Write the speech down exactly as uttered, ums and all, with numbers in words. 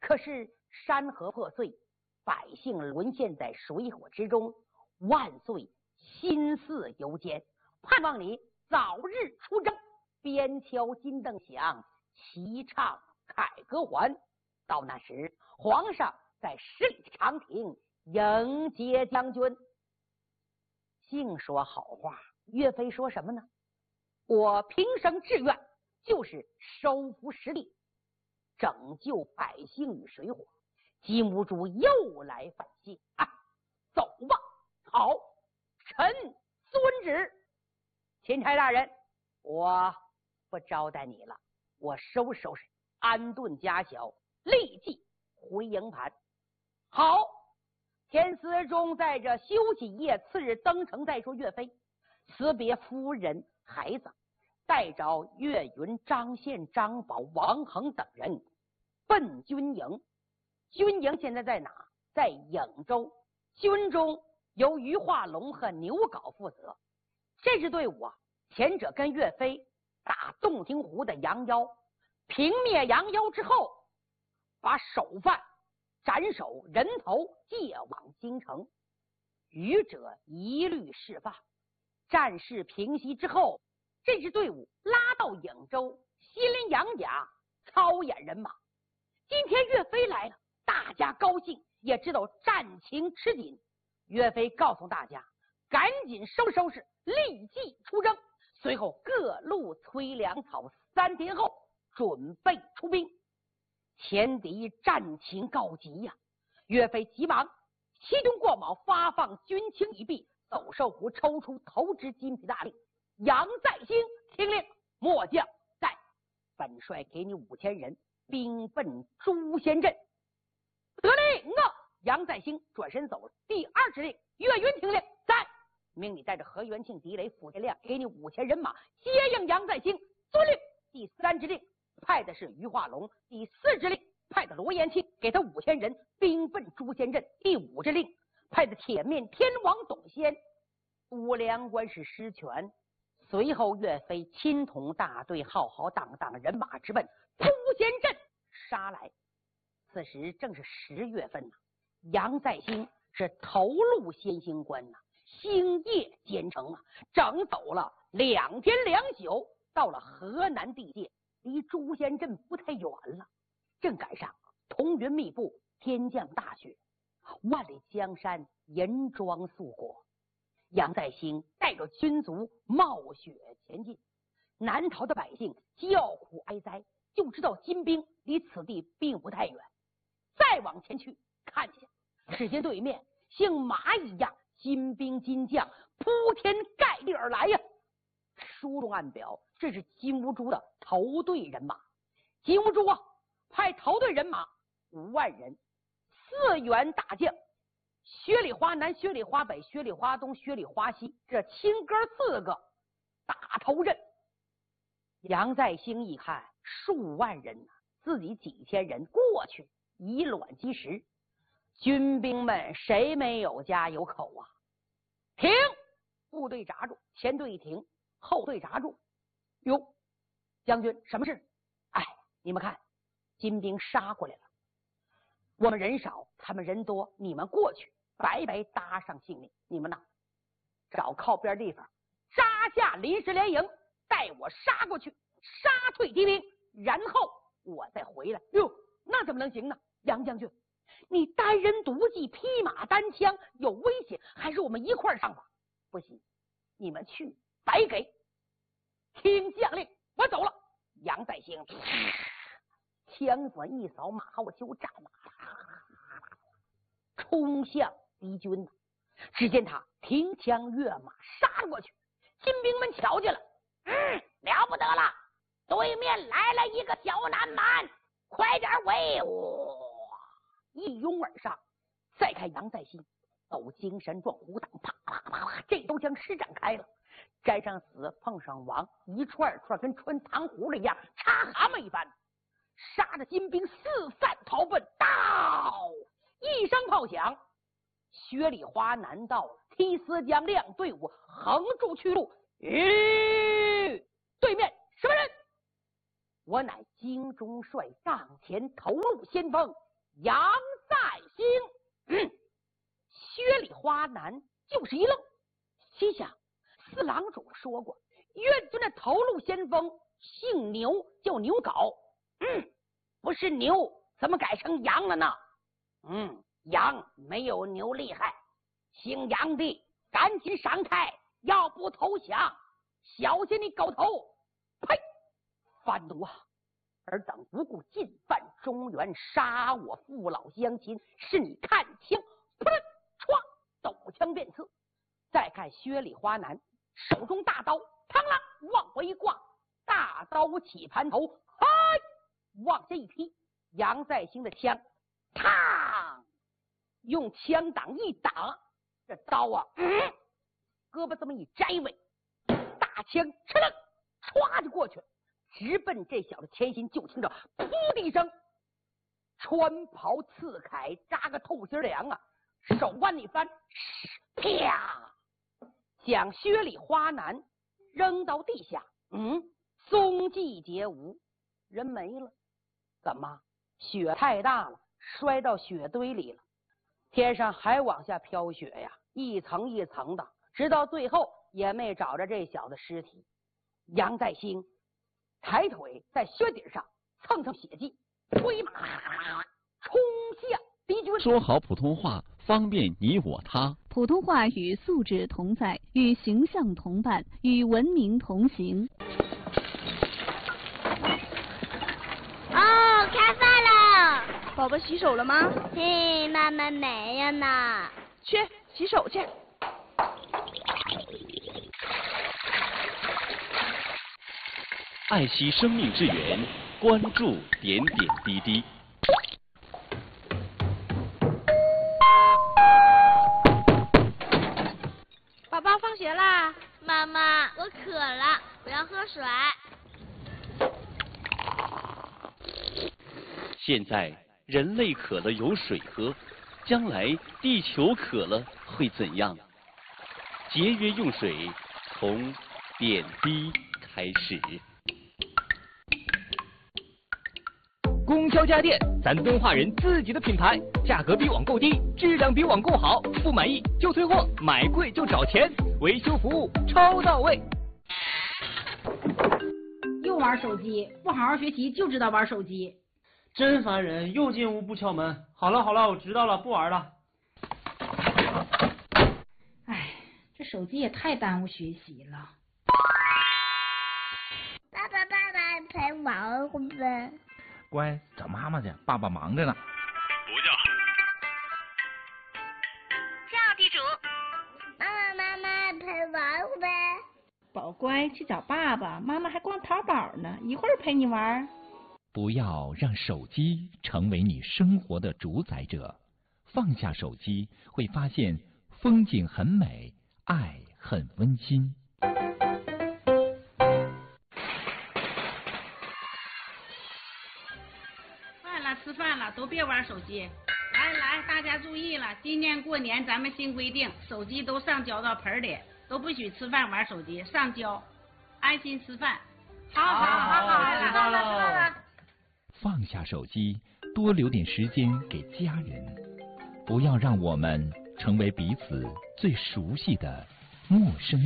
可是山河破碎，百姓沦陷在水火之中，万岁心似犹坚，盼望你早日出征，边敲金灯响，齐唱凯歌还。到那时，皇上在十里长亭迎接将军。净说好话，岳飞说什么呢？我平生志愿就是收复失地，拯救百姓于水火。金兀术又来反信啊！走吧，好，臣遵旨。钦差大人，我不招待你了，我收拾收拾，安顿家小，立即回营盘。好，田思中在这休息夜，次日登城再说岳飞，辞别夫人孩子，带着岳云、张宪、张宝、王恒等人奔军营。军营现在在哪？在颍州。军中由于化龙和牛皋负责。这支队伍啊，前者跟岳飞打洞庭湖的杨妖，平灭杨妖之后，把首犯斩首人头借往京城，余者一律释放。战事平息之后，这支队伍拉到颍州，心养甲，操演人马。今天岳飞来了，大家高兴，也知道战情吃紧。岳飞告诉大家，赶紧收拾收拾，立即出征。随后各路催粮草，三天后准备出兵。前敌战情告急呀、啊，岳飞急忙七军过卯，发放军情已毕，走兽湖抽出头支金皮大令，杨再兴听令，末将在，本帅给你五千人，兵奔朱仙镇。得令啊！杨再兴转身走了。第二指令，岳云听令，在，命你带着何元庆、狄雷、傅天亮，给你五千人马接应杨再兴。遵令。第三指令，派的是于化龙。第四指令，派的罗延庆，给他五千人，兵奔朱仙镇。第五指令，派的铁面天王董先，乌梁关是失权。随后岳飞亲同大队，浩浩荡荡人马直奔朱仙镇杀来。此时正是十月份呐、啊，杨再兴是头路先行官呐、啊，星夜兼程啊，整走了两天两宿，到了河南地界，离朱仙镇不太远了。正赶上彤云密布，天降大雪，万里江山银装素裹。杨再兴带着军卒冒雪前进，南逃的百姓叫苦哀哉，就知道金兵离此地并不太远。再往前去看见，只见对面像马一样金兵金将铺天盖地而来呀！书中暗表，这是金兀术的头队人马。金兀术啊，派头队人马五万人，四员大将，薛里花南、薛里花北、薛里花东、薛里花西，这亲哥四个打头阵。杨再兴一看数万人呐、啊，自己几千人过去以卵击石，军兵们谁没有家有口啊？停！部队扎住，前队一停，后队扎住。哟，将军，什么事？哎，你们看，金兵杀过来了。我们人少，他们人多，你们过去白白搭上性命。你们呢，找靠边地方扎下临时连营，带我杀过去，杀退敌兵，然后我再回来。哟，那怎么能行呢？杨将军，你单人独骑，匹马单枪，有危险，还是我们一块上吧？不行，你们去白给。听将令，我走了。杨再兴枪管一扫，马后就战马，冲向敌军。只见他停枪跃马杀过去，金兵们瞧见了，嗯，了不得了，对面来了一个小南蛮，快点围！哇，一拥而上。再看杨再兴走金山撞虎挡，啪啪啪啪，这都将施展开了。沾上死，碰上亡，一串串跟穿糖葫芦一样，插蛤蟆一般，杀的金兵四散逃奔。到一声炮响，薛里花南到了，梯司将亮队伍横住去路。吁，对面什么人？我乃京中帅帐前头路先锋杨再兴。嗯，薛礼花男就是一愣，心想四郎主说过，岳军的头路先锋姓牛，叫牛皋。嗯，不是牛，怎么改成杨了呢？嗯，杨没有牛厉害。姓杨的赶紧闪开，要不投降，小心你狗头！呸！贩毒啊！尔等不顾进犯中原，杀我父老乡亲，是你看清？噗呲，唰，抖枪便刺。再看薛礼花男手中大刀，嘡啷往回一挂，大刀起盘头，嗨，往下一劈，杨再兴的枪，嘡，用枪挡一挡，这刀啊，嗯，胳膊这么一摘尾，大枪哧楞，歘就过去了。直奔这小子前心，就听着噗的一声，穿袍刺铠，扎个透心凉啊！手腕一翻，啪，将薛礼花男扔到地下。嗯，踪迹皆无，人没了。怎么？雪太大了，摔到雪堆里了。天上还往下飘雪呀，一层一层的，直到最后也没找着这小子尸体。杨再兴抬腿在靴底上蹭蹭血迹，推马冲向敌军。 说好普通话，方便你我他。 普通话与素质同在，与形象同伴，与文明同行。 哦，开饭了！ 宝宝洗手了吗？ 嘿，妈妈没有呢。 去洗手去。 爱惜生命之源，关注点点滴滴。 宝宝放学啦！ 妈妈，我渴了，我要喝水。 现在人类渴了有水喝，将来地球渴了会怎样？节约用水，从点滴开始。 供销家电，咱敦化人自己的品牌，价格比网购低，质量比网购好，不满意就退货，买贵就找钱，维修服务超到位。 又玩手机，不好好学习就知道玩手机， 真烦人！又进屋不敲门。好了好了，我知道了，不玩了。 哎，这手机也太耽误学习了。 爸爸爸爸陪玩会呗。 乖，找妈妈去，爸爸忙着呢。 不叫。 叫地主。妈妈妈妈陪玩会呗。 宝乖，去找爸爸，妈妈还逛淘宝呢，一会儿陪你玩。 不要让手机成为你生活的主宰者，放下手机，会发现风景很美，爱很温馨。 吃饭了，都别玩手机。来来，大家注意了，今年过年咱们新规定，手机都上交到盆里，都不许吃饭玩手机，上交，安心吃饭。好好好好，知道了知道了。 放下手机，多留点时间给家人，不要让我们成为彼此最熟悉的陌生人。